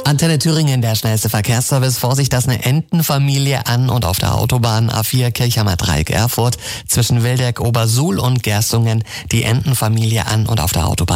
Antenne Thüringen, der schnellste Verkehrsservice. Vorsicht, dass eine Entenfamilie an und auf der Autobahn A4 Kirchheimer Dreieck Erfurt zwischen Wildeck, Obersuhl und Gerstungen die Entenfamilie an und auf der Autobahn.